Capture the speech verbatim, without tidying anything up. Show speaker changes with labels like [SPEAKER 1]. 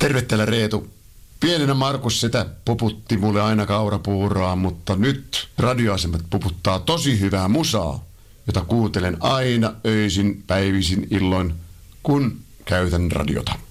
[SPEAKER 1] Terve täällä Reetu. Pienenä Markus sitä puputti mulle aina kaurapuuroa, mutta nyt radioasemat puputtaa tosi hyvää musaa, jota kuuntelen aina öisin, päivisin, illoin, kun käytän radiota.